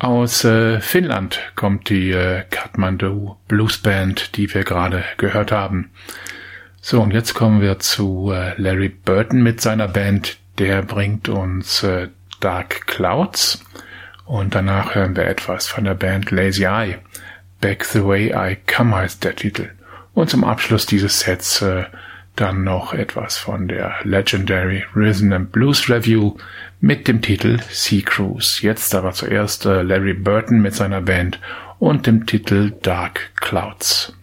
Aus Finnland kommt die Kathmandu Blues Band, die wir gerade gehört haben. So, und jetzt kommen wir zu Larry Burton mit seiner Band. Der bringt uns Dark Clouds. Und danach hören wir etwas von der Band Lazy Eye. Back the Way I Come heißt der Titel. Und zum Abschluss dieses Sets dann noch etwas von der Legendary Rhythm and Blues Review mit dem Titel Sea Cruise. Jetzt aber zuerst Larry Burton mit seiner Band und dem Titel Dark Clouds.